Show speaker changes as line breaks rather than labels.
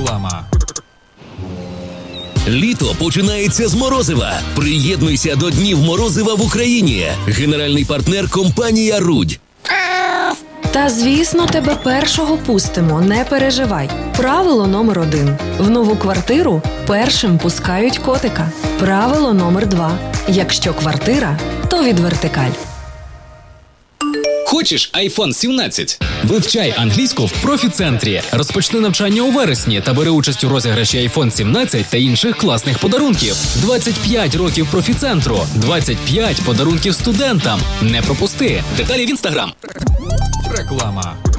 Реклама.
Літо починається з морозива. Приєднуйся до Днів морозива в Україні. Генеральний партнер – компанія «Рудь».
Та, звісно, тебе першого пустимо, не переживай. Правило номер 1. В нову квартиру першим пускають котика. Правило номер 2. Якщо квартира, то від Вертикаль.
Хочеш iPhone 17? Вивчай англійську в профі-центрі. Розпочни навчання у вересні та бери участь у розіграші iPhone 17 та інших класних подарунків. 25 років профі-центру. 25 подарунків студентам. Не пропусти. Деталі в Instagram.
Реклама.